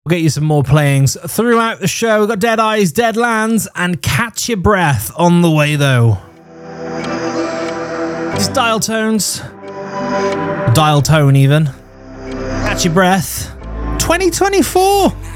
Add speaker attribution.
Speaker 1: We'll get you some more playings throughout the show. We've got Dead Eyes, Dead Lands, and Catch Your Breath on the way, though. Just dial tones. Dial tone, even. Catch Your Breath. 2024.